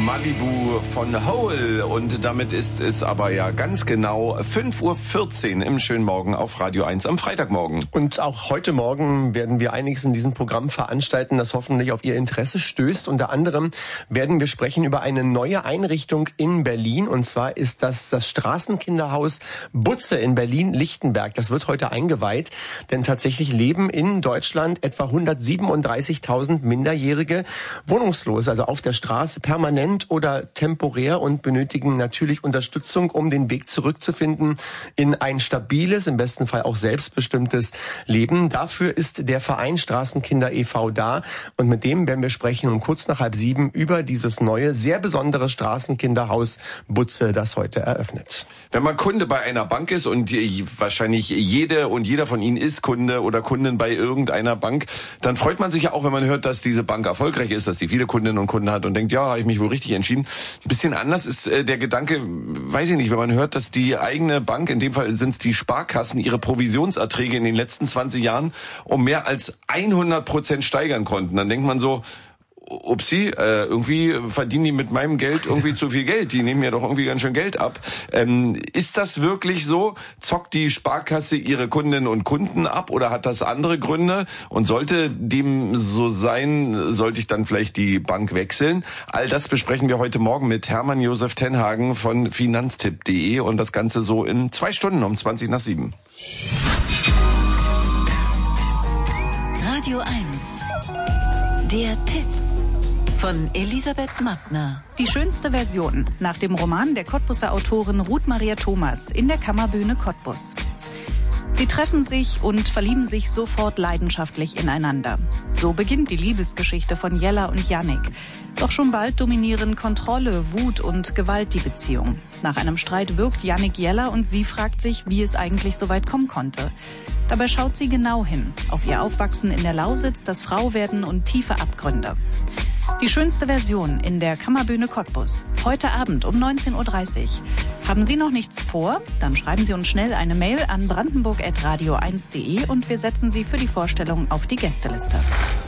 Malibu von Hole. Und damit ist es aber ja ganz genau 5:14 Uhr im schönen Morgen auf Radio 1 am Freitagmorgen. Und auch heute Morgen werden wir einiges in diesem Programm veranstalten, das hoffentlich auf Ihr Interesse stößt. Unter anderem werden wir sprechen über eine neue Einrichtung in Berlin. Und zwar ist das Straßenkinderhaus Butze in Berlin-Lichtenberg. Das wird heute eingeweiht, denn tatsächlich leben in Deutschland etwa 137.000 Minderjährige wohnungslos, also auf der Straße permanent oder temporär, und benötigen natürlich Unterstützung, um den Weg zurückzufinden in ein stabiles, im besten Fall auch selbstbestimmtes Leben. Dafür ist der Verein Straßenkinder e.V. da, und mit dem werden wir sprechen um kurz nach 6:30 über dieses neue, sehr besondere Straßenkinderhaus Butze, das heute eröffnet. Wenn man Kunde bei einer Bank ist, und wahrscheinlich jede und jeder von Ihnen ist Kunde oder Kundin bei irgendeiner Bank, dann freut man sich ja auch, wenn man hört, dass diese Bank erfolgreich ist, dass sie viele Kundinnen und Kunden hat und denkt, ja, habe ich mich wohl richtig entschieden. Ein bisschen anders ist der Gedanke, weiß ich nicht, wenn man hört, dass die eigene Bank, in dem Fall sind es die Sparkassen, ihre Provisionserträge in den letzten 20 Jahren um mehr als 100% steigern konnten. Dann denkt man so, upsi, irgendwie verdienen die mit meinem Geld irgendwie zu viel Geld. Die nehmen mir doch irgendwie ganz schön Geld ab. Ist das wirklich so? Zockt die Sparkasse ihre Kundinnen und Kunden ab oder hat das andere Gründe? Und sollte dem so sein, sollte ich dann vielleicht die Bank wechseln? All das besprechen wir heute Morgen mit Hermann Josef Tenhagen von finanztipp.de, und das Ganze so in 2 Stunden um 6:20. Radio 1. Der Tipp. Von Elisabeth Mattner. Die schönste Version nach dem Roman der Cottbuser Autorin Ruth Maria Thomas in der Kammerbühne Cottbus. Sie treffen sich und verlieben sich sofort leidenschaftlich ineinander. So beginnt die Liebesgeschichte von Jella und Jannik. Doch schon bald dominieren Kontrolle, Wut und Gewalt die Beziehung. Nach einem Streit wirkt Jannik Jella und sie fragt sich, wie es eigentlich so weit kommen konnte. Dabei schaut sie genau hin, auf ihr Aufwachsen in der Lausitz, das Frauwerden und tiefe Abgründe. Die schönste Version in der Kammerbühne Cottbus. Heute Abend um 19:30 Uhr. Haben Sie noch nichts vor? Dann schreiben Sie uns schnell eine Mail an brandenburg@radio1.de und wir setzen Sie für die Vorstellung auf die Gästeliste.